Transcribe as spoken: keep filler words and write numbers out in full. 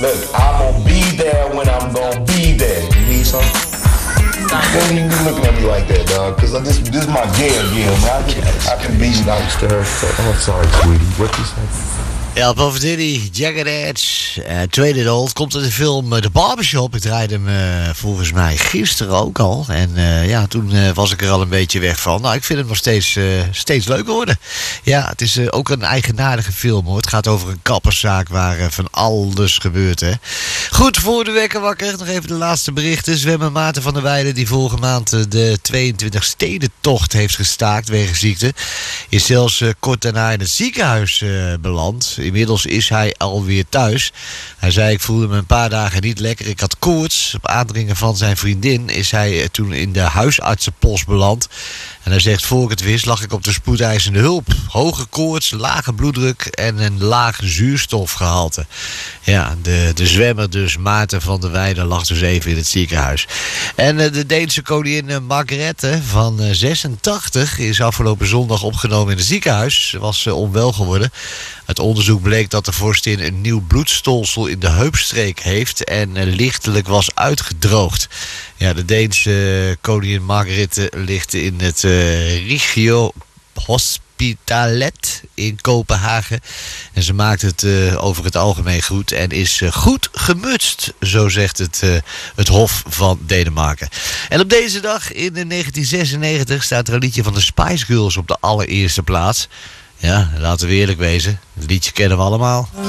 Look, I'm gonna be there when I'm gonna be there. You need something? Don't even be looking at me like that, dog. Cause this, this is my jam, yeah, man. I can, I can be downstairs. I'm sorry, sweetie. What you say? Ja, Puff Diddy, Jagged Edge, uh, Traded Old, komt uit de film uh, The Barbershop. Ik draaide hem uh, volgens mij gisteren ook al. En uh, ja, toen uh, was ik er al een beetje weg van. Nou, ik vind hem nog steeds, uh, steeds leuker worden. Ja, het is uh, ook een eigenaardige film, hoor. Het gaat over een kapperszaak waar uh, van alles gebeurt, hè. Goed, voor de wekker wakker, nog even de laatste berichten. Zwemmer Maarten van der Weijden, die vorige maand uh, de tweeëntwintig stedentocht heeft gestaakt wegens ziekte, is zelfs uh, kort daarna in het ziekenhuis uh, beland. Inmiddels is hij alweer thuis. Hij zei, ik voelde me een paar dagen niet lekker. Ik had koorts. Op aandringen van zijn vriendin is hij toen in de huisartsenpost beland. En hij zegt, voor ik het wist lag ik op de spoedeisende hulp. Hoge koorts, lage bloeddruk en een laag zuurstofgehalte. Ja, de, de zwemmer dus, Maarten van der Weijden, lag dus even in het ziekenhuis. En uh, de Deense koningin uh, Margrethe van uh, zesentachtig is afgelopen zondag opgenomen in het ziekenhuis. Ze was uh, onwel geworden. Uit onderzoek bleek dat de vorstin een nieuw bloedstolsel in de heupstreek heeft en uh, lichtelijk was uitgedroogd. Ja, de Deense uh, koningin Margrethe ligt in het uh, Regio Hospitalet in Kopenhagen. En ze maakt het uh, over het algemeen goed en is uh, goed gemutst, zo zegt het, uh, het Hof van Denemarken. En op deze dag in negentien zesennegentig staat er een liedje van de Spice Girls op de allereerste plaats. Ja, laten we eerlijk wezen. Het liedje kennen we allemaal.